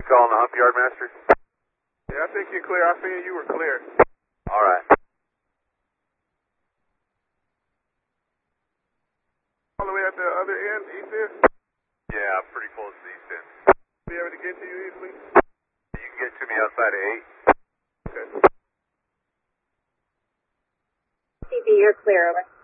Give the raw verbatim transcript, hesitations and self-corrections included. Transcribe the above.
calling the hump yard, Master? Yeah, I think you're clear. I figured you were clear. All right. All the way at the other end, east end? Yeah, pretty close to the east end. Be able to get to you easily? You can get to me outside of eight. Okay. C B, you're clear, over.